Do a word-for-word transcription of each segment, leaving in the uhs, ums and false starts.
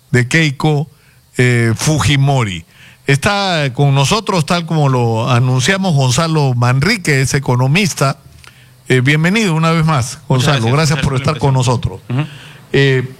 de Keiko eh, Fujimori. Está con nosotros, tal como lo anunciamos, Gonzalo Manrique, es economista. Eh, bienvenido una vez más, Gonzalo. Gracias, gracias por estar con nosotros. Uh-huh. eh,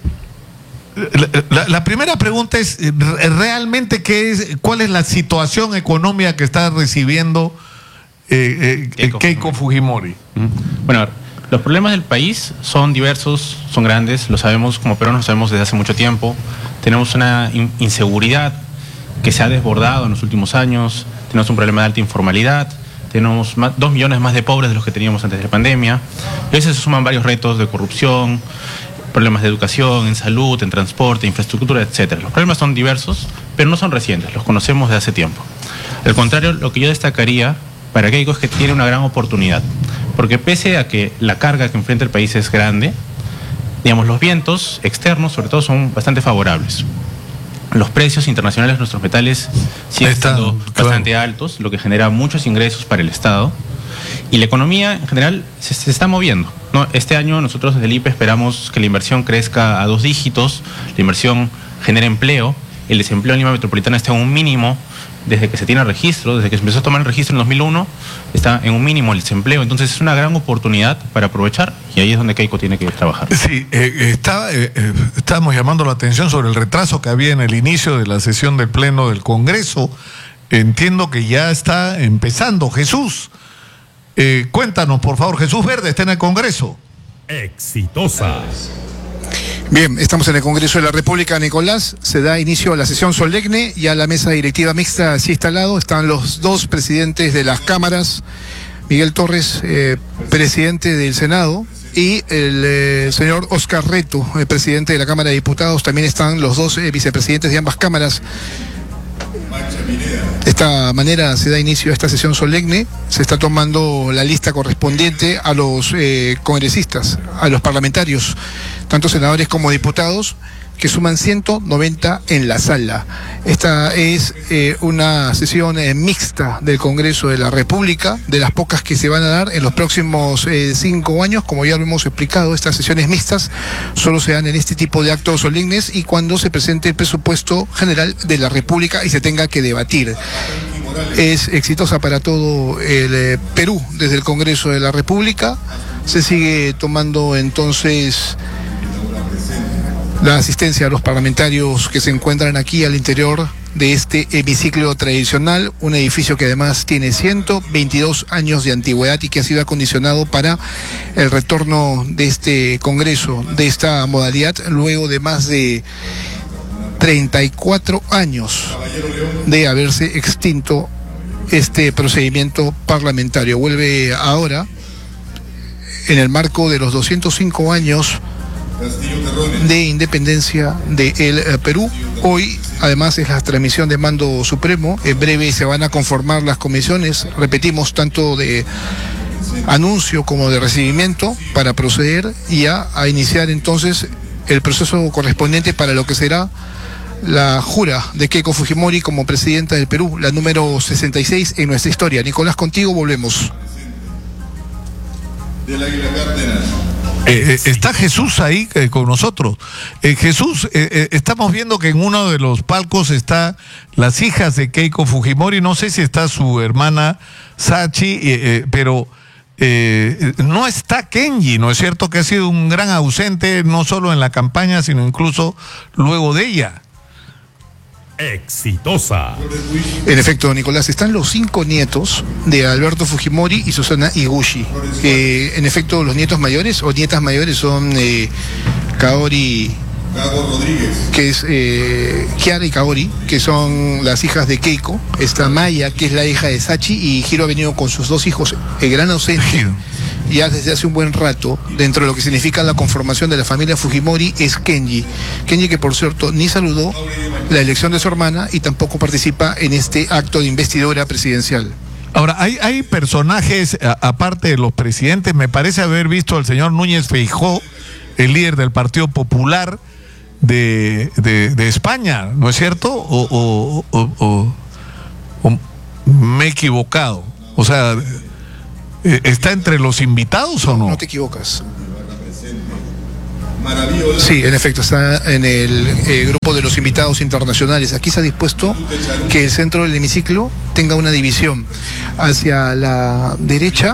la, la, la primera pregunta es, ¿realmente qué es, cuál es la situación económica que está recibiendo eh, eh, Keiko, Keiko Fujimori? Uh-huh. Bueno, los problemas del país son diversos, son grandes, lo sabemos, como peruanos lo sabemos desde hace mucho tiempo. Tenemos una in- inseguridad que se ha desbordado en los últimos años, tenemos un problema de alta informalidad, tenemos más, dos millones más de pobres de los que teníamos antes de la pandemia, y a veces se suman varios retos de corrupción, problemas de educación, en salud, en transporte, infraestructura, etcétera. Los problemas son diversos, pero no son recientes, los conocemos de hace tiempo. Al contrario, lo que yo destacaría para Keiko es que tiene una gran oportunidad, porque pese a que la carga que enfrenta el país es grande, digamos, los vientos externos, sobre todo, son bastante favorables. Los precios internacionales de nuestros metales siguen estando bastante claro. altos, lo que genera muchos ingresos para el Estado. Y la economía en general se, se está moviendo, ¿no? Este año nosotros desde el I P E esperamos que la inversión crezca a dos dígitos, la inversión genera empleo, el desempleo en Lima Metropolitana está en un mínimo desde que se tiene registro, desde que se empezó a tomar el registro en dos mil uno, está en un mínimo el desempleo. Entonces es una gran oportunidad para aprovechar, y ahí es donde Keiko tiene que trabajar. Sí, eh, está, eh, estábamos llamando la atención sobre el retraso que había en el inicio de la sesión del Pleno del Congreso. Entiendo que ya está empezando. Jesús, eh, cuéntanos, por favor. Jesús Verde está en el Congreso. Exitosa. Bien, estamos en el Congreso de la República, Nicolás. Se da inicio a la sesión solemne. Ya la mesa directiva mixta se ha instalado. Están los dos presidentes de las cámaras, Miguel Torres, eh, presidente del Senado, y el eh, señor Oscar Reto, el presidente de la Cámara de Diputados. También están los dos eh, vicepresidentes de ambas cámaras. De esta manera se da inicio a esta sesión solemne. Se está tomando la lista correspondiente a los eh, congresistas, a los parlamentarios, tanto senadores como diputados, que suman ciento noventa en la sala. Esta es eh, una sesión eh, mixta del Congreso de la República, de las pocas que se van a dar en los próximos eh, cinco años. Como ya lo hemos explicado, estas sesiones mixtas solo se dan en este tipo de actos solemnes y cuando se presente el presupuesto general de la República y se tenga que debatir. Es exitosa para todo el eh, Perú desde el Congreso de la República. Se sigue tomando entonces la asistencia a los parlamentarios que se encuentran aquí al interior de este hemiciclo tradicional, un edificio que además tiene ciento veintidós años de antigüedad y que ha sido acondicionado para el retorno de este Congreso, de esta modalidad, luego de más de treinta y cuatro años de haberse extinto este procedimiento parlamentario. Vuelve ahora en el marco de los doscientos cinco años de independencia del de Perú. Hoy además es la transmisión de mando supremo. En breve se van a conformar las comisiones, repetimos, tanto de anuncio como de recibimiento, para proceder ya a iniciar entonces el proceso correspondiente para lo que será la jura de Keiko Fujimori como presidenta del Perú, la número sesenta y seis en nuestra historia. Nicolás, contigo volvemos. Del Águila Cárdenas. Eh, eh, está Jesús ahí eh, con nosotros. Eh, Jesús, eh, eh, estamos viendo que en uno de los palcos está las hijas de Keiko Fujimori. No sé si está su hermana Sachi, eh, eh, pero eh, no está Kenji, ¿no es cierto? Que ha sido un gran ausente, no solo en la campaña, sino incluso luego de ella. Exitosa. En efecto, Nicolás, están los cinco nietos de Alberto Fujimori y Susana Higuchi. Eh, en efecto, los nietos mayores o nietas mayores son eh, Kaori, que es eh, Kiara y Kaori, que son las hijas de Keiko. Está Maya, que es la hija de Sachi, y Hiro ha venido con sus dos hijos. El gran ausente, ya desde hace un buen rato, dentro de lo que significa la conformación de la familia Fujimori, es Kenji. Kenji, que por cierto ni saludó la elección de su hermana y tampoco participa en este acto de investidura presidencial. Ahora, hay, hay personajes, a, aparte de los presidentes, me parece haber visto al señor Núñez Feijóo, el líder del Partido Popular de, de, de España, ¿no es cierto? O, o, o, o, o me he equivocado. O sea, ¿está entre los invitados o no? No te equivocas. Sí, en efecto, está en el eh, grupo de los invitados internacionales. Aquí se ha dispuesto que el centro del hemiciclo tenga una división. Hacia la derecha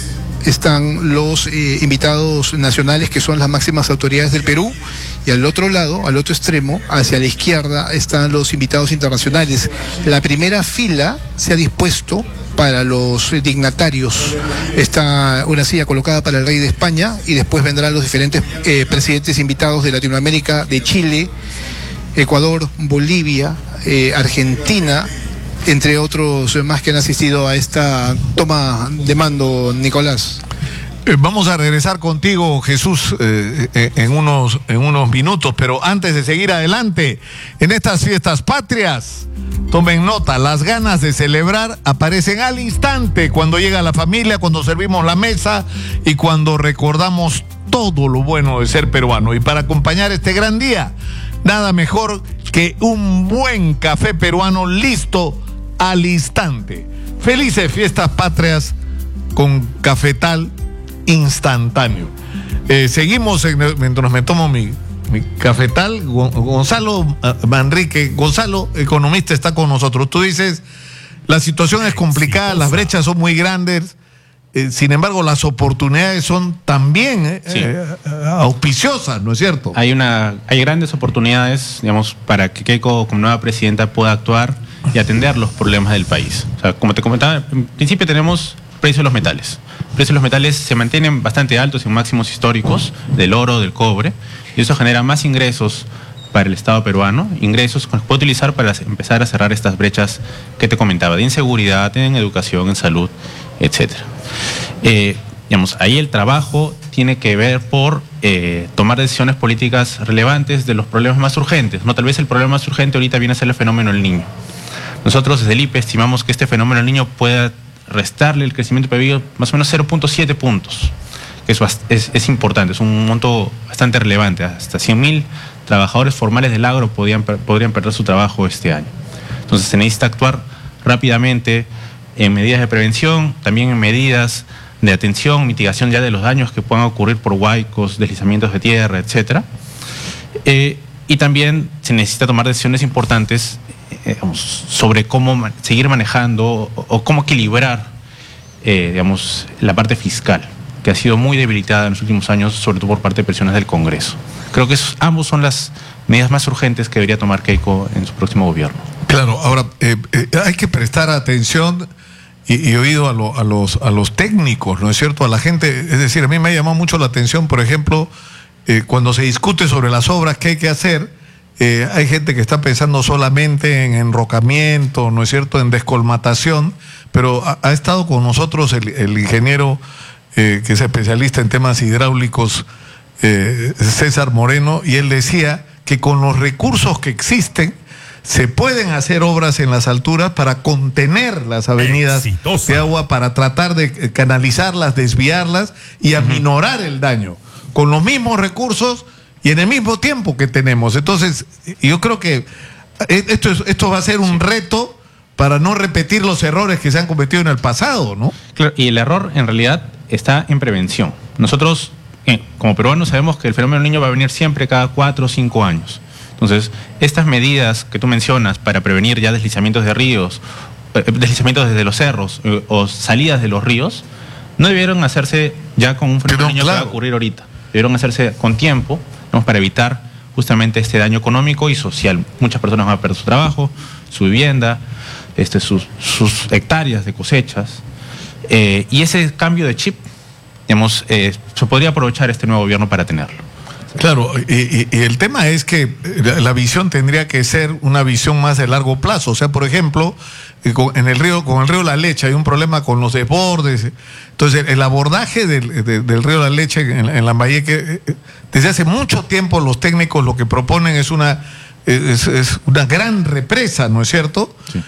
están los eh, invitados nacionales, que son las máximas autoridades del Perú, y al otro lado, al otro extremo, hacia la izquierda, están los invitados internacionales. La primera fila se ha dispuesto para los dignatarios. Está una silla colocada para el rey de España, y después vendrán los diferentes eh, presidentes invitados de Latinoamérica, de Chile, Ecuador, Bolivia, eh, Argentina, entre otros más que han asistido a esta toma de mando, Nicolás. Eh, vamos a regresar contigo, Jesús, eh, eh, en unos, en unos minutos, pero antes de seguir adelante, en estas fiestas patrias, tomen nota, las ganas de celebrar aparecen al instante cuando llega la familia, cuando servimos la mesa y cuando recordamos todo lo bueno de ser peruano. Y para acompañar este gran día, nada mejor que un buen café peruano listo al instante. Felices fiestas patrias con Cafetal instantáneo. Eh, seguimos en, mientras me tomo mi, mi cafetal. Gonzalo Manrique, Gonzalo, economista, está con nosotros. Tú dices, la situación es complicada, las brechas son muy grandes, eh, sin embargo las oportunidades son también eh, sí. eh, auspiciosas, ¿no es cierto? Hay una, hay grandes oportunidades, digamos, para que Keiko como nueva presidenta pueda actuar y atender los problemas del país. O sea, como te comentaba, en principio tenemos precios de los metales. Los precios de los metales se mantienen bastante altos en máximos históricos, del oro, del cobre, y eso genera más ingresos para el Estado peruano, ingresos que puede utilizar para empezar a cerrar estas brechas que te comentaba, de inseguridad, en educación, en salud, etcétera. Eh, digamos, ahí el trabajo tiene que ver por eh, tomar decisiones políticas relevantes de los problemas más urgentes. No, tal vez el problema más urgente ahorita viene a ser el fenómeno del Niño. Nosotros desde el I P E estimamos que este fenómeno del Niño pueda restarle el crecimiento P I B más o menos cero punto siete puntos. Eso es, es importante, es un monto bastante relevante. Hasta cien mil trabajadores formales del agro podían, podrían perder su trabajo este año. Entonces se necesita actuar rápidamente en medidas de prevención, también en medidas de atención, mitigación ya de los daños que puedan ocurrir por huaicos, deslizamientos de tierra, etcétera. Eh, y también se necesita tomar decisiones importantes eh, digamos, sobre cómo man seguir manejando o, o cómo equilibrar eh, digamos, la parte fiscal, que ha sido muy debilitada en los últimos años, sobre todo por parte de presiones del Congreso. Creo que esos, ambos son las medidas más urgentes que debería tomar Keiko en su próximo gobierno. Claro, ahora eh, eh, hay que prestar atención y, y oído a, lo, a, los, a los técnicos, ¿no es cierto? A la gente, es decir, a mí me ha llamado mucho la atención, por ejemplo, eh, cuando se discute sobre las obras que hay que hacer, eh, hay gente que está pensando solamente en enrocamiento, ¿no es cierto?, en descolmatación, pero ha, ha estado con nosotros el, el ingeniero eh, que es especialista en temas hidráulicos, eh, César Moreno, y él decía que con los recursos que existen se pueden hacer obras en las alturas para contener las avenidas Exitosa. de agua, para tratar de canalizarlas, desviarlas y aminorar el daño con los mismos recursos y en el mismo tiempo que tenemos. Entonces, yo creo que esto, es, esto va a ser un reto para no repetir los errores que se han cometido en el pasado, ¿no? Claro, y el error en realidad está en prevención. Nosotros, eh, como peruanos, sabemos que el fenómeno del Niño va a venir siempre cada cuatro o cinco años. Entonces, estas medidas que tú mencionas para prevenir ya deslizamientos de ríos, eh, deslizamientos desde los cerros eh, o salidas de los ríos, no debieron hacerse ya con un fenómeno del Niño claro. que va a ocurrir ahorita. Debieron hacerse con tiempo, ¿no?, para evitar justamente este daño económico y social. Muchas personas van a perder su trabajo, su vivienda, este, sus, sus hectáreas de cosechas. Eh, y ese cambio de chip, digamos, eh, se podría aprovechar este nuevo gobierno para tenerlo. Claro, y, y, y el tema es que la visión tendría que ser una visión más de largo plazo. O sea, por ejemplo, en el río, con el río La Leche hay un problema con los desbordes. Entonces, el abordaje del, de, del río La Leche en, en Lambayeque, desde hace mucho tiempo los técnicos lo que proponen es una, es, es una gran represa, ¿no es cierto? Sí.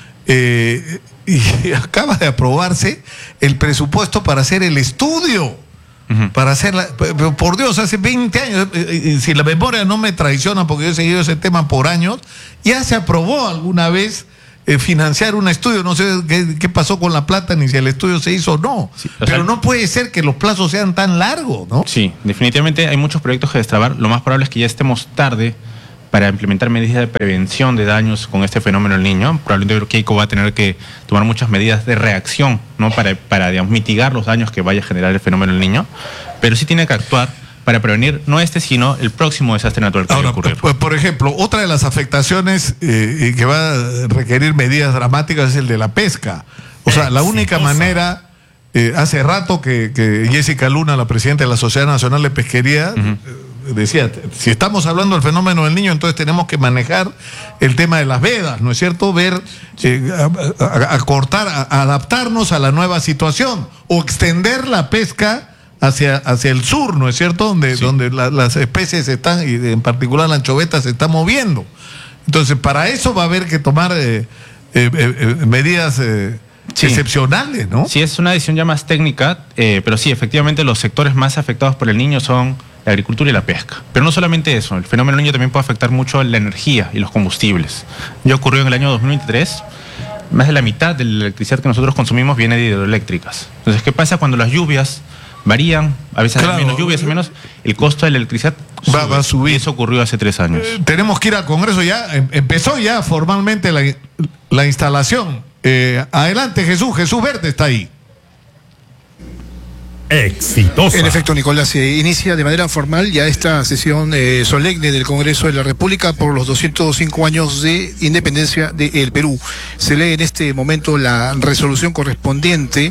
Eh, y acaba de aprobarse el presupuesto para hacer el estudio. Uh-huh. Para hacerla, por Dios, hace veinte años, si la memoria no me traiciona, porque yo he seguido ese tema por años, ya se aprobó alguna vez eh, financiar un estudio. No sé qué, qué pasó con la plata, ni si el estudio se hizo o no. Sí, o Pero sea, no puede ser que los plazos sean tan largos, ¿no? Sí, definitivamente hay muchos proyectos que destrabar. Lo más probable es que ya estemos tarde para implementar medidas de prevención de daños con este fenómeno del Niño. Probablemente Keiko va a tener que tomar muchas medidas de reacción, ¿no? Para, para digamos, mitigar los daños que vaya a generar el fenómeno del Niño. Pero sí tiene que actuar para prevenir no este, sino el próximo desastre natural que vaya a ocurrir. Pues, por ejemplo, otra de las afectaciones eh, que va a requerir medidas dramáticas es el de la pesca. O sea, la única manera... Eh, hace rato que, que Jessica Luna, la presidenta de la Sociedad Nacional de Pesquería, uh-huh. eh, decía, si estamos hablando del fenómeno del Niño, entonces tenemos que manejar el tema de las vedas, ¿no es cierto? Ver, eh, a, a, a cortar, a, a adaptarnos a la nueva situación, o extender la pesca hacia, hacia el sur, ¿no es cierto? Donde, sí. donde la, las especies están, y en particular la anchoveta, se está moviendo. Entonces, para eso va a haber que tomar eh, eh, eh, medidas... Eh, Sí. excepcionales, ¿no? Sí, es una decisión ya más técnica, eh, pero sí, efectivamente los sectores más afectados por el Niño son la agricultura y la pesca. Pero no solamente eso, el fenómeno del Niño también puede afectar mucho la energía y los combustibles. Ya ocurrió en el año dos mil veintitrés, más de la mitad de la electricidad que nosotros consumimos viene de hidroeléctricas. Entonces, ¿qué pasa cuando las lluvias varían? A veces claro, hay menos lluvias, menos, el costo de la electricidad va, va a subir. Y eso ocurrió hace tres años. Eh, tenemos que ir al Congreso ya, em, empezó ya formalmente la, la instalación. Eh, adelante, Jesús. Jesús Verde está ahí. Exitosa. En efecto, Nicolás, se inicia de manera formal ya esta sesión eh, solemne del Congreso de la República por los doscientos cinco años de independencia del Perú. Se lee en este momento la resolución correspondiente,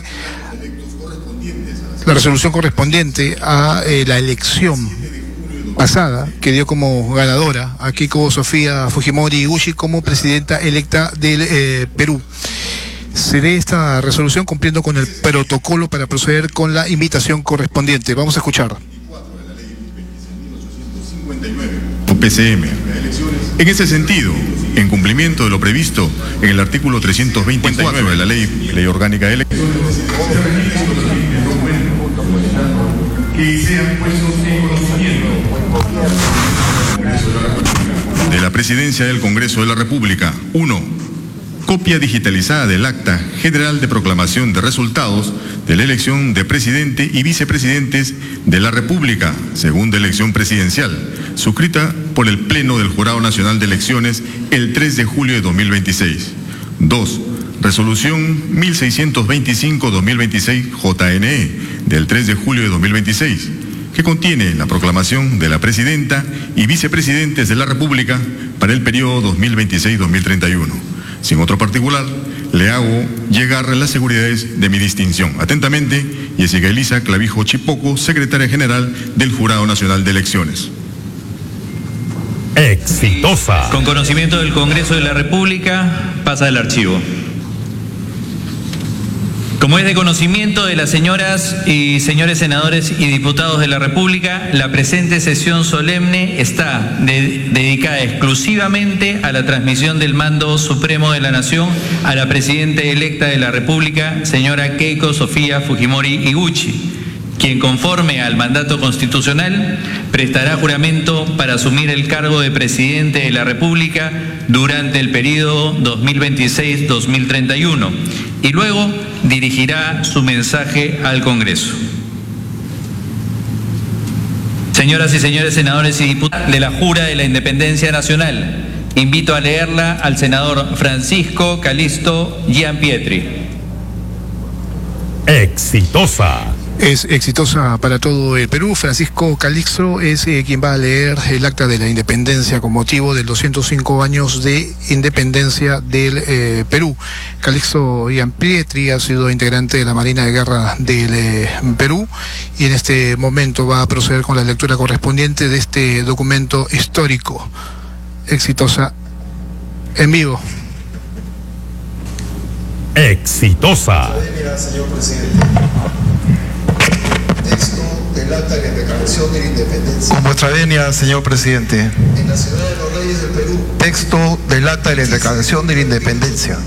la resolución correspondiente a eh, la elección pasada, que dio como ganadora a Keiko Sofía Fujimori Iguchi como presidenta electa del eh, Perú. Se lee esta resolución cumpliendo con el protocolo para proceder con la invitación correspondiente. Vamos a escuchar. O P C M. En ese sentido, en cumplimiento de lo previsto en el artículo trescientos veinticuatro de la ley, ley orgánica de elecciones, que sean puestos en conocimiento de la Presidencia del Congreso de la República. uno. Copia digitalizada del Acta General de Proclamación de Resultados de la elección de presidente y vicepresidentes de la República, segunda elección presidencial, suscrita por el Pleno del Jurado Nacional de Elecciones el tres de julio de dos mil veintiséis. dos. Resolución mil seiscientos veinticinco guión dos mil veintiséis J N E del tres de julio de dos mil veintiséis, que contiene la proclamación de la presidenta y vicepresidentes de la República para el periodo dos mil veintiséis a dos mil treinta y uno. Sin otro particular, le hago llegar las seguridades de mi distinción. Atentamente, Jessica Elisa Clavijo Chipoco, secretaria general del Jurado Nacional de Elecciones. Exitosa. Con conocimiento del Congreso de la República, pasa el archivo. Como es de conocimiento de las señoras y señores senadores y diputados de la República, la presente sesión solemne está de, dedicada exclusivamente a la transmisión del mando supremo de la Nación a la Presidenta electa de la República, señora Keiko Sofía Fujimori Iguchi, quien conforme al mandato constitucional prestará juramento para asumir el cargo de Presidente de la República durante el periodo dos mil veintiséis a dos mil treinta y uno y luego dirigirá su mensaje al Congreso. Señoras y señores senadores y diputados de la Jura de la Independencia Nacional, invito a leerla al senador Francisco Calixto Gianpietri. Exitosa. Es exitosa para todo el Perú. Francisco Calixto es eh, quien va a leer el acta de la independencia con motivo del doscientos cinco años de independencia del eh, Perú. Calixto Gianpietri ha sido integrante de la Marina de Guerra del eh, Perú y en este momento va a proceder con la lectura correspondiente de este documento histórico. Exitosa en vivo. Exitosa. Señor presidente. Texto del acta de la Declaración de la Independencia. Con vuestra venia, señor presidente. En la ciudad de los Reyes del Perú. Texto del acta de la Declaración de la Independencia.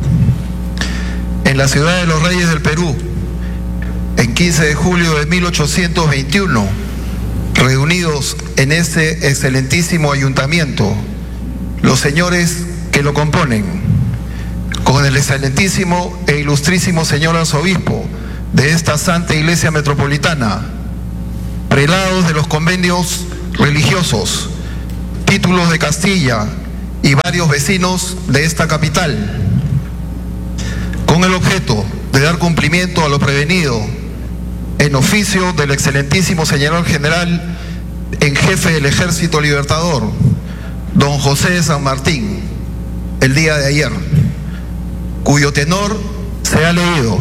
En la ciudad de los Reyes del Perú, en quince de julio de mil ochocientos veintiuno, reunidos en este excelentísimo ayuntamiento, los señores que lo componen: con el excelentísimo e ilustrísimo señor arzobispo de esta Santa Iglesia Metropolitana, prelados de los convenios religiosos, títulos de Castilla y varios vecinos de esta capital, con el objeto de dar cumplimiento a lo prevenido en oficio del excelentísimo señor general en jefe del Ejército Libertador, don José de San Martín, el día de ayer, cuyo tenor se ha leído,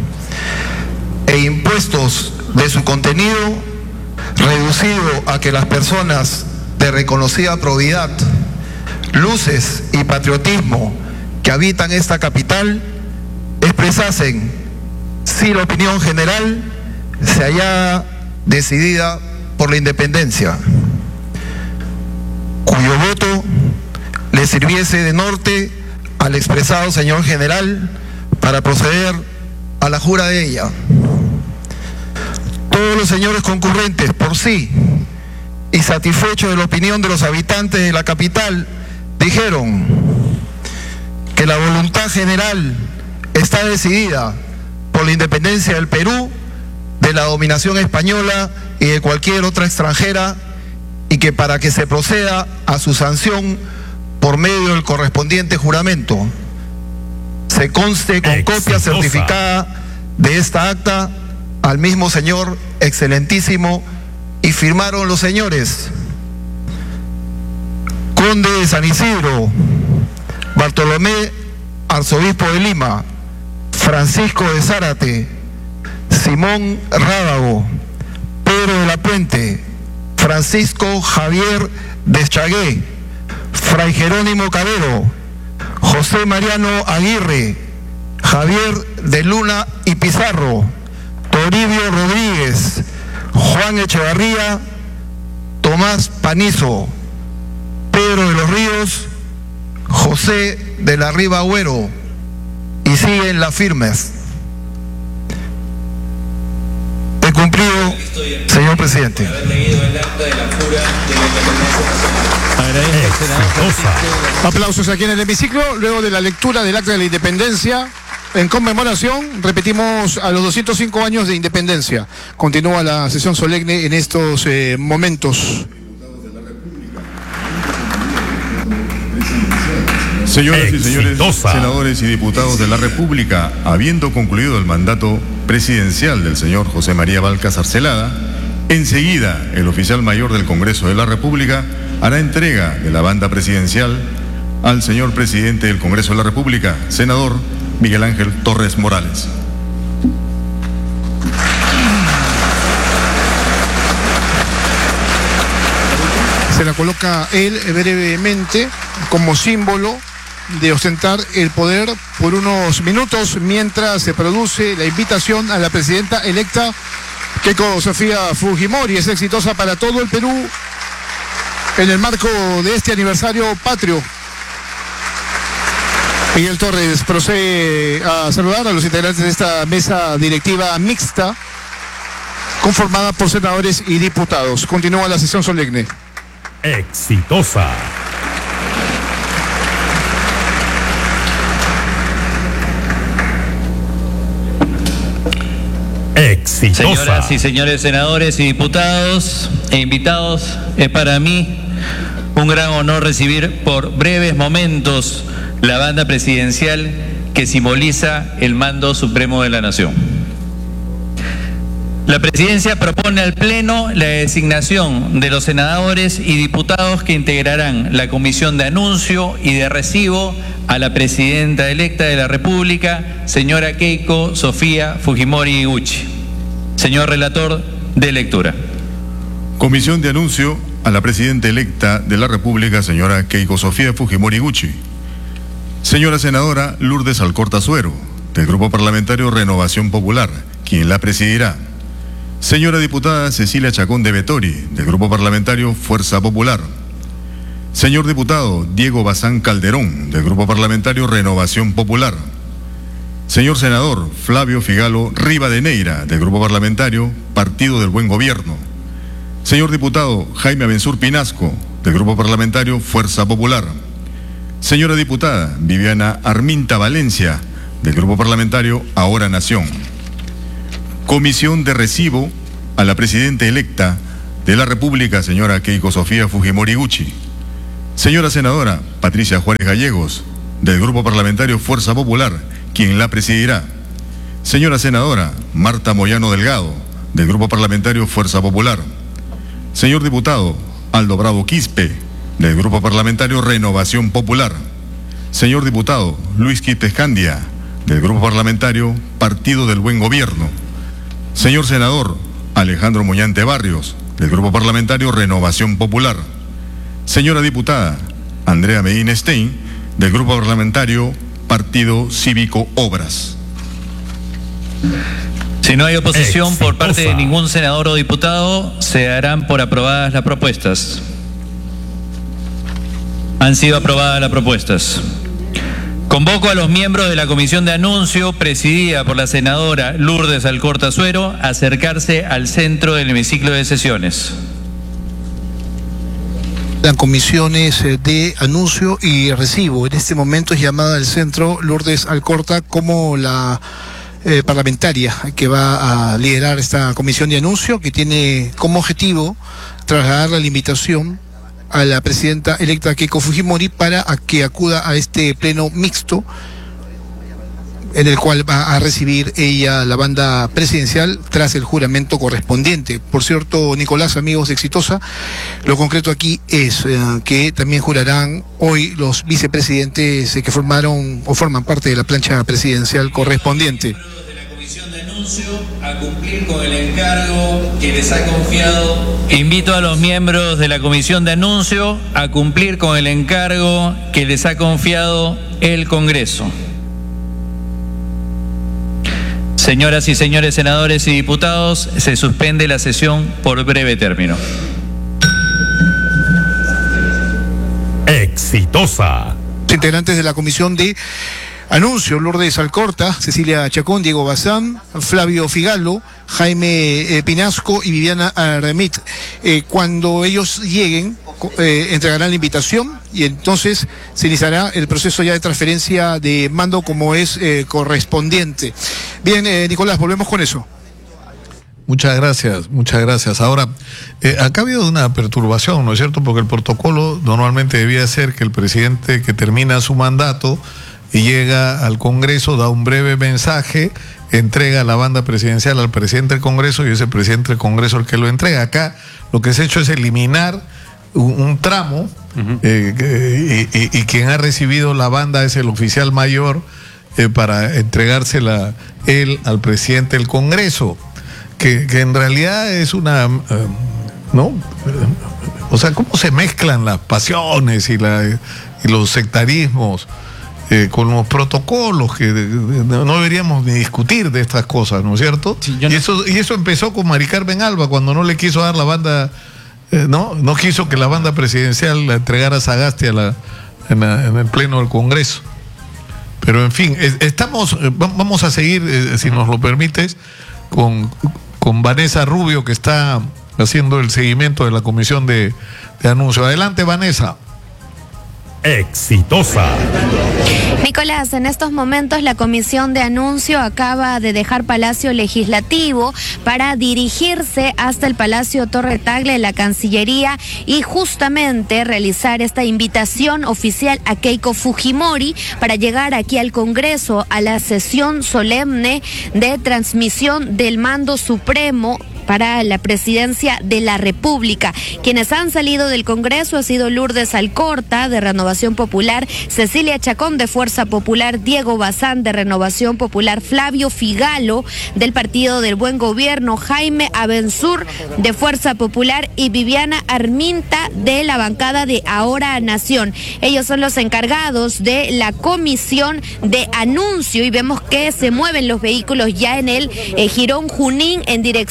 e impuestos de su contenido, reducido a que las personas de reconocida probidad, luces y patriotismo que habitan esta capital expresasen si la opinión general se halla decidida por la independencia, cuyo voto le sirviese de norte al expresado señor general para proceder a la jura de ella. Todos los señores concurrentes por sí y satisfechos de la opinión de los habitantes de la capital dijeron que la voluntad general está decidida por la independencia del Perú de la dominación española y de cualquier otra extranjera, y que para que se proceda a su sanción por medio del correspondiente juramento se conste con Exitosa. Copia certificada de esta acta al mismo señor excelentísimo, y firmaron los señores Conde de San Isidro, Bartolomé, arzobispo de Lima, Francisco de Zárate, Simón Rábago, Pedro de la Puente, Francisco Javier Deschagué, Fray Jerónimo Cabero, José Mariano Aguirre, Javier de Luna y Pizarro, Toribio Rodríguez, Juan Echevarría, Tomás Panizo, Pedro de los Ríos, José de la Riva Agüero, y siguen las firmes. He cumplido, señor presidente. Exitosa. Aplausos aquí en el hemiciclo, luego de la lectura del acta de la independencia. En conmemoración, repetimos, a los doscientos cinco años de independencia. Continúa la sesión solemne en estos eh, momentos. Señoras y señores Exitosa. senadores y diputados de la República, habiendo concluido el mandato presidencial del señor José María Balcázar Celada, enseguida el oficial mayor del Congreso de la República hará entrega de la banda presidencial al señor presidente del Congreso de la República, senador Miguel Ángel Torres Morales. Se la coloca él brevemente como símbolo de ostentar el poder por unos minutos mientras se produce la invitación a la presidenta electa Keiko Sofía Fujimori. Es exitosa para todo el Perú en el marco de este aniversario patrio. Miguel Torres procede a saludar a los integrantes de esta mesa directiva mixta conformada por senadores y diputados. Continúa la sesión solemne. Exitosa. Exitosa. Señoras y señores senadores y diputados e invitados, es para mí un gran honor recibir por breves momentos la banda presidencial que simboliza el mando supremo de la nación. La presidencia propone al Pleno la designación de los senadores y diputados que integrarán la comisión de anuncio y de recibo a la presidenta electa de la República, señora Keiko Sofía Fujimori Iguchi. Señor relator, de lectura. Comisión de anuncio a la presidenta electa de la República, señora Keiko Sofía Fujimori Iguchi. Señora senadora Lourdes Alcorta Suero, del Grupo Parlamentario Renovación Popular, quien la presidirá. Señora diputada Cecilia Chacón de Vettori, del Grupo Parlamentario Fuerza Popular. Señor diputado Diego Bazán Calderón, del Grupo Parlamentario Renovación Popular. Señor senador Flavio Figalo Rivadeneira, del Grupo Parlamentario Partido del Buen Gobierno. Señor diputado Jaime Abensur Pinasco, del Grupo Parlamentario Fuerza Popular. Señora diputada Viviana Arminta Valencia, del Grupo Parlamentario Ahora Nación. Comisión de recibo a la presidenta electa de la República, señora Keiko Sofía Fujimori Gucci. Señora senadora Patricia Juárez Gallegos, del Grupo Parlamentario Fuerza Popular, quien la presidirá. Señora senadora Marta Moyano Delgado, del Grupo Parlamentario Fuerza Popular. Señor diputado Aldo Bravo Quispe, del Grupo Parlamentario Renovación Popular. Señor diputado Luis Quispe Escandia, del Grupo Parlamentario Partido del Buen Gobierno. Señor senador Alejandro Moñante Barrios, del Grupo Parlamentario Renovación Popular. Señora diputada Andrea Medina Stein, del Grupo Parlamentario Partido Cívico Obras. Si no hay oposición Exitosa. por parte de ningún senador o diputado, se darán por aprobadas las propuestas. Han sido aprobadas las propuestas. Convoco a los miembros de la Comisión de Anuncio, presidida por la senadora Lourdes Alcorta Suero, a acercarse al centro del hemiciclo de sesiones. Las comisiones de anuncio y recibo. En este momento es llamada al centro Lourdes Alcorta como la eh, parlamentaria que va a liderar esta comisión de anuncio, que tiene como objetivo trasladarle la invitación a la presidenta electa Keiko Fujimori para a que acuda a este pleno mixto en el cual va a recibir ella la banda presidencial tras el juramento correspondiente. Por cierto, Nicolás, amigos de Exitosa, lo concreto aquí es eh, que también jurarán hoy los vicepresidentes eh, que formaron o forman parte de la plancha presidencial correspondiente. A cumplir con el encargo que les ha confiado. Invito a los miembros de la Comisión de Anuncio a cumplir con el encargo que les ha confiado el Congreso. Señoras y señores senadores y diputados, se suspende la sesión por breve término. Exitosa. Integrantes de la Comisión de Anuncio: Lourdes Alcorta, Cecilia Chacón, Diego Bazán, Flavio Figalo, Jaime eh, Pinasco y Viviana Armit. Eh, cuando ellos lleguen, eh, entregarán la invitación y entonces se iniciará el proceso ya de transferencia de mando como es eh, correspondiente. Bien, eh, Nicolás, volvemos con eso. Muchas gracias, muchas gracias. Ahora, eh, acá ha habido una perturbación, ¿no es cierto? Porque el protocolo normalmente debía ser que el presidente que termina su mandato y llega al Congreso, da un breve mensaje, entrega la banda presidencial al presidente del Congreso y es el presidente del Congreso el que lo entrega. Acá lo que se ha hecho es eliminar un, un tramo uh-huh. eh, y, y, y quien ha recibido la banda es el oficial mayor eh, para entregársela él al presidente del Congreso, que, que en realidad es una... Eh, ¿no? O sea, ¿cómo se mezclan las pasiones y, la, y los sectarismos Eh, con los protocolos que de, de, no deberíamos ni discutir de estas cosas, ¿no es cierto? Sí, no... y eso y eso empezó con Mari Carmen Alba cuando no le quiso dar la banda, eh, no no quiso que la banda presidencial la entregara a Sagasti a la, en, la, en el pleno del Congreso. Pero en fin, es, estamos eh, vamos a seguir, eh, si nos lo permites, con, con Vanessa Rubio, que está haciendo el seguimiento de la comisión de, de anuncio. Adelante, Vanessa. Exitosa. Nicolás, en estos momentos la Comisión de Anuncio acaba de dejar Palacio Legislativo para dirigirse hasta el Palacio Torre Tagle de la Cancillería y justamente realizar esta invitación oficial a Keiko Fujimori para llegar aquí al Congreso a la sesión solemne de transmisión del mando supremo para la presidencia de la República. Quienes han salido del Congreso ha sido Lourdes Alcorta, de Renovación Popular, Cecilia Chacón, de Fuerza Popular, Diego Bazán, de Renovación Popular, Flavio Figalo, del Partido del Buen Gobierno, Jaime Abensur, de Fuerza Popular, y Viviana Arminta, de la bancada de Ahora Nación. Ellos son los encargados de la comisión de anuncio y vemos que se mueven los vehículos ya en el eh, Jirón Junín en dirección al Cruz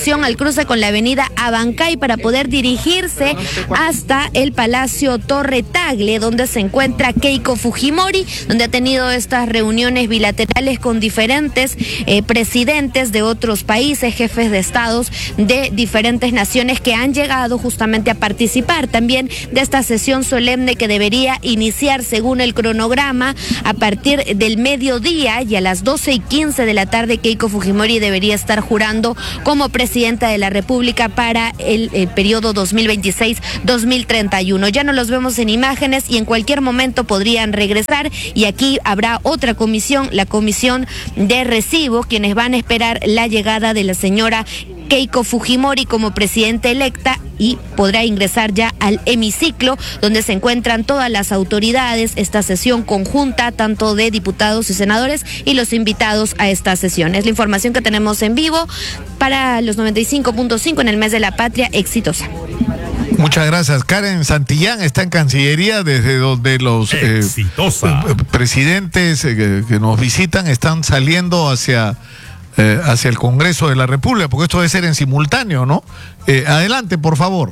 cruce con la avenida Abancay para poder dirigirse hasta el Palacio Torre Tagle, donde se encuentra Keiko Fujimori, donde ha tenido estas reuniones bilaterales con diferentes eh, presidentes de otros países, jefes de estados de diferentes naciones que han llegado justamente a participar también de esta sesión solemne que debería iniciar según el cronograma a partir del mediodía, y a las doce y quince de la tarde Keiko Fujimori debería estar jurando como presidenta de la República para el, el periodo dos mil veintiséis dos mil treinta y uno. Ya no los vemos en imágenes y en cualquier momento podrían regresar, y aquí habrá otra comisión, la comisión de recibo, quienes van a esperar la llegada de la señora Keiko Fujimori como presidenta electa, y podrá ingresar ya al hemiciclo donde se encuentran todas las autoridades, esta sesión conjunta tanto de diputados y senadores y los invitados a esta sesión. Es la información que tenemos en vivo para los noventa y cinco punto cinco en el mes de la patria. Exitosa. Muchas gracias. Karen Santillán está en Cancillería, desde donde los eh, presidentes eh, que, que nos visitan están saliendo hacia Eh, hacia el Congreso de la República, porque esto debe ser en simultáneo, ¿no? Eh, adelante, por favor.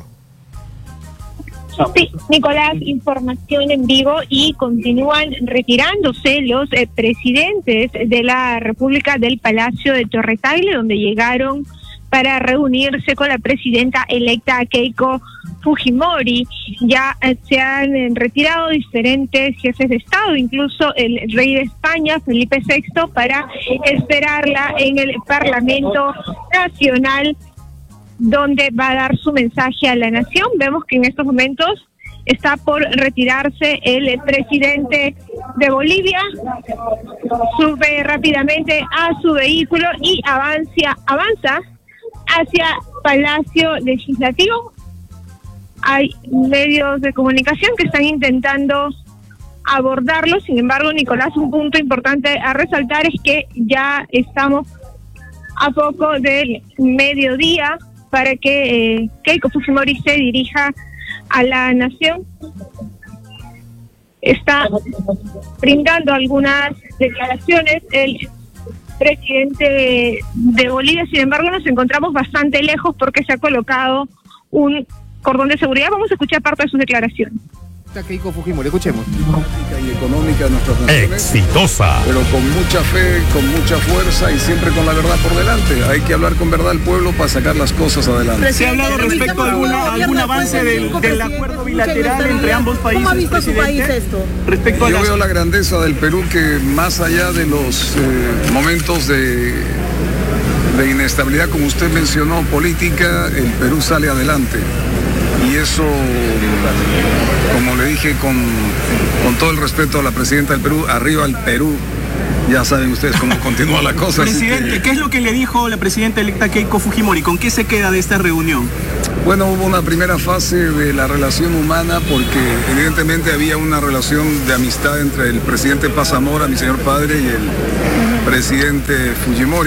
Sí, Nicolás, información en vivo, y continúan retirándose los eh, presidentes de la República del Palacio de Torre Tagle, donde llegaron para reunirse con la presidenta electa Keiko Fujimori. Ya eh, se han eh, retirado diferentes jefes de Estado, incluso el rey de España, Felipe sexto, para esperarla en el Parlamento Nacional, donde va a dar su mensaje a la nación. Vemos que en estos momentos está por retirarse el presidente de Bolivia, sube rápidamente a su vehículo y avanza, avanza hacia Palacio Legislativo. Hay medios de comunicación que están intentando abordarlo. Sin embargo, Nicolás, un punto importante a resaltar es que ya estamos a poco del mediodía para que eh, Keiko Fujimori se dirija a la nación. Está brindando algunas declaraciones el presidente de Bolivia. Sin embargo, nos encontramos bastante lejos porque se ha colocado un cordón de seguridad. Vamos a escuchar parte de sus declaraciones. Keiko Fujimori, escuchemos. Y económica de nuestras naciones, exitosa, pero con mucha fe, con mucha fuerza y siempre con la verdad por delante. Hay que hablar con verdad al pueblo para sacar las cosas adelante. ¿Se ha hablado respecto a alguna, algún avance del, del acuerdo bilateral entre ambos países? ¿Cómo ha visto su país esto? Respecto a Yo las... veo la grandeza del Perú, que más allá de los eh, momentos de, de inestabilidad, como usted mencionó, política, el Perú sale adelante. Y eso, como le dije, con, con todo el respeto a la presidenta del Perú, arriba el Perú. Ya saben ustedes cómo continúa la cosa. Presidente, que... ¿qué es lo que le dijo la presidenta electa Keiko Fujimori? ¿Con qué se queda de esta reunión? Bueno, hubo una primera fase de la relación humana, porque evidentemente había una relación de amistad entre el presidente Paz Zamora, mi señor padre, y el presidente Fujimori.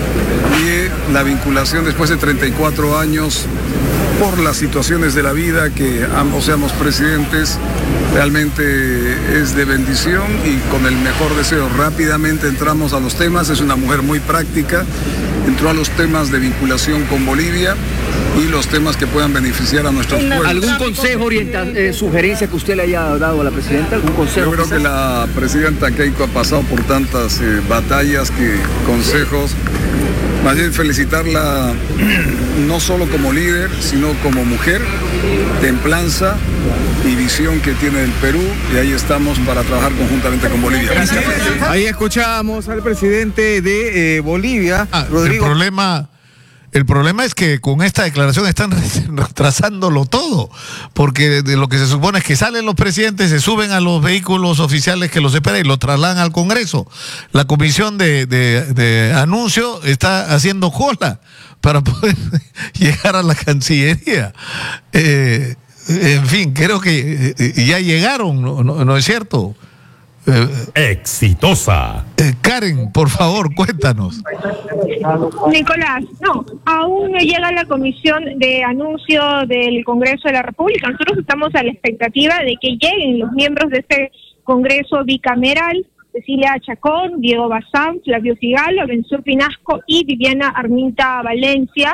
Y la vinculación después de treinta y cuatro años, por las situaciones de la vida, que ambos seamos presidentes, realmente es de bendición, y con el mejor deseo. Rápidamente entramos a los temas. Es una mujer muy práctica, entró a los temas de vinculación con Bolivia y los temas que puedan beneficiar a nuestros pueblos. ¿Algún consejo, orienta, eh, sugerencia que usted le haya dado a la presidenta? ¿Algún consejo? Yo creo que la presidenta Keiko ha pasado por tantas eh, batallas que consejos. Más bien felicitarla no solo como líder, sino como mujer, templanza y visión que tiene el Perú, y ahí estamos para trabajar conjuntamente con Bolivia. Ahí escuchamos al presidente de eh, Bolivia, ah, Rodrigo. El problema... El problema es que con esta declaración están retrasándolo todo, porque de lo que se supone es que salen los presidentes, se suben a los vehículos oficiales que los esperan y los trasladan al Congreso. La comisión de, de, de anuncio está haciendo cola para poder llegar a la Cancillería. Eh, en fin, creo que ya llegaron, ¿no, no, no es cierto? Eh, exitosa. Eh, Karen, por favor, cuéntanos. Nicolás, no, aún no llega la comisión de anuncio del Congreso de la República. Nosotros estamos a la expectativa de que lleguen los miembros de este Congreso bicameral: Cecilia Chacón, Diego Bazán, Flavio Figalo, Benzur Pinasco y Viviana Arminta Valencia.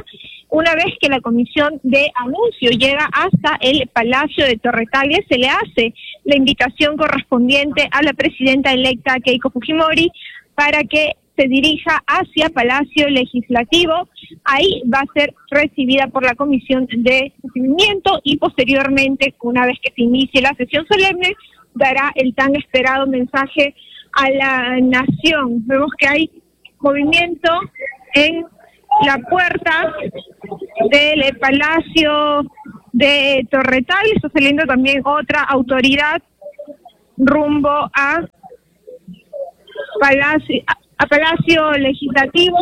Una vez que la comisión de anuncio llega hasta el Palacio de Torre Tagle, se le hace la invitación correspondiente a la presidenta electa Keiko Fujimori para que se dirija hacia Palacio Legislativo. Ahí va a ser recibida por la comisión de recibimiento y posteriormente, una vez que se inicie la sesión solemne, dará el tan esperado mensaje a la nación. Vemos que hay movimiento en la puerta del Palacio de Torre Tagle. Está saliendo también otra autoridad rumbo a Palacio, a Palacio Legislativo.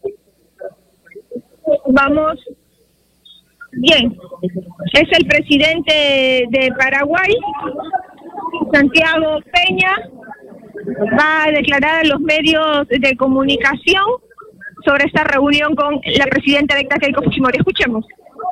Vamos. Bien. Es el presidente de Paraguay, Santiago Peña. Va a declarar a los medios de comunicación sobre esta reunión con la presidenta electa Keiko Fujimori. Escuchemos.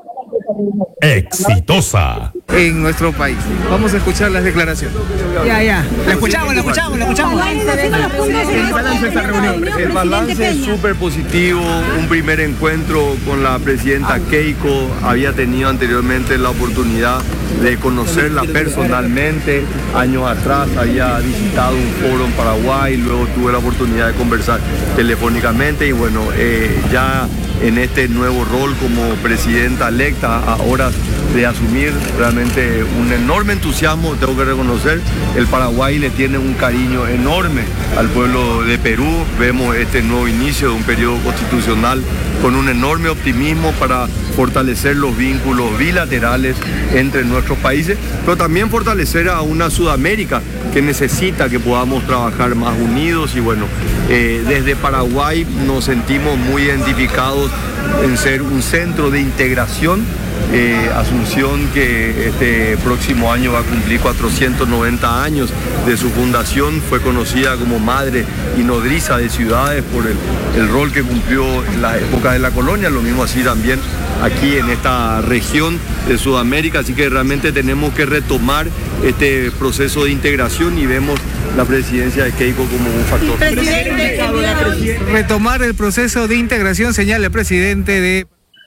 Exitosa. En nuestro país. Vamos a escuchar las declaraciones. Ya, ya. La escuchamos, la escuchamos, la escuchamos. El balance de esta reunión. El balance es súper positivo. Un primer encuentro con la presidenta Keiko. Había tenido anteriormente la oportunidad de conocerla personalmente. Años atrás había visitado un foro en Paraguay. Luego tuve la oportunidad de conversar telefónicamente. Y bueno, eh, ya en este nuevo rol como presidenta electa, a horas de asumir, realmente un enorme entusiasmo, tengo que reconocer. El Paraguay le tiene un cariño enorme al pueblo de Perú. Vemos este nuevo inicio de un periodo constitucional con un enorme optimismo para fortalecer los vínculos bilaterales entre nuestros países, pero también fortalecer a una Sudamérica que necesita que podamos trabajar más unidos. Y bueno, eh, desde Paraguay nos sentimos muy identificados en ser un centro de integración. Eh, Asunción, que este próximo año va a cumplir cuatrocientos noventa años de su fundación, fue conocida como madre y nodriza de ciudades por el, el rol que cumplió en la época de la colonia, lo mismo así también aquí en esta región de Sudamérica, así que realmente tenemos que retomar este proceso de integración y vemos la presidencia de Keiko como un factor. Retomar el proceso de integración, señala el presidente de...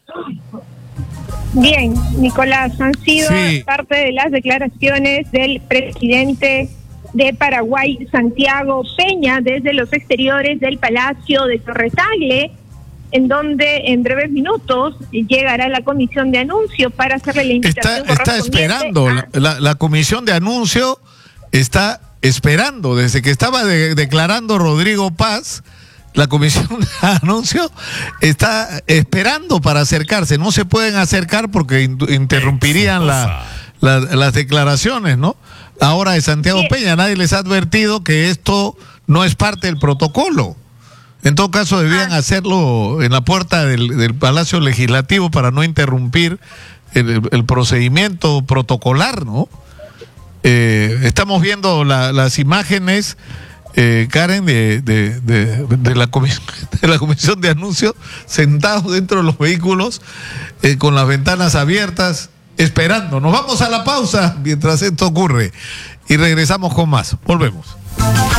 Bien, Nicolás, han sido Sí. parte de las declaraciones del presidente de Paraguay, Santiago Peña, desde los exteriores del Palacio de Torre Tagle, en donde en breves minutos llegará la comisión de anuncio para hacerle la invitación. Está, está esperando, la, la, la comisión de anuncio está esperando, desde que estaba de, declarando Rodrigo Paz, la comisión de anuncio está esperando para acercarse. No se pueden acercar porque in, interrumpirían la, la, las declaraciones, ¿no? Ahora de Santiago sí. Peña, nadie les ha advertido que esto no es parte del protocolo. En todo caso, debían ah. hacerlo en la puerta del, del Palacio Legislativo para no interrumpir el, el procedimiento protocolar, ¿no? Eh, estamos viendo la, las imágenes, eh, Karen, de, de, de, de, la de la comisión de anuncios, sentados dentro de los vehículos, eh, con las ventanas abiertas, esperando. Nos vamos a la pausa mientras esto ocurre y regresamos con más. Volvemos.